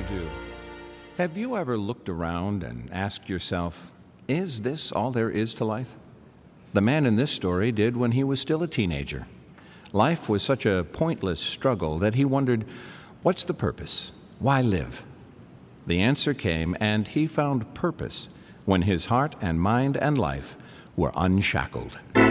do. Have you ever looked around and asked yourself, is this all there is to life? The man in this story did when he was still a teenager. Life was such a pointless struggle that he wondered, what's the purpose? Why live? The answer came, and he found purpose when his heart and mind and life were unshackled.